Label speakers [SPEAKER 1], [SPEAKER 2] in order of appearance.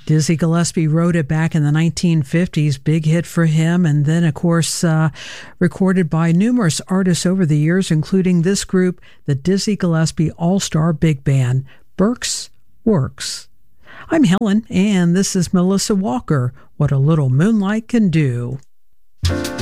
[SPEAKER 1] Dizzy Gillespie wrote it back in the 1950s, big hit for him, and then, of course, recorded by numerous artists over the years, including this group, the Dizzy Gillespie All-Star Big Band, Burke's Works. I'm Helen, and this is Melissa Walker, What a Little Moonlight Can Do.